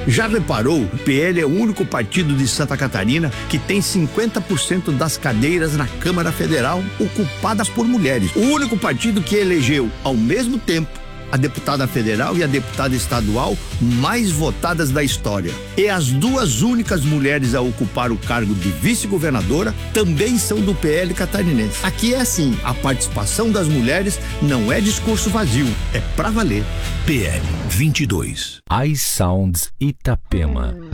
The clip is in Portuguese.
Já reparou? O PL é o único partido de Santa Catarina que tem 50% das cadeiras na Câmara Federal ocupadas por mulheres. O único partido que elegeu, ao mesmo tempo, a deputada federal e a deputada estadual mais votadas da história. E as duas únicas mulheres a ocupar o cargo de vice-governadora também são do PL catarinense. Aqui é assim, a participação das mulheres não é discurso vazio, é pra valer. PL 22. iSounds Itapema.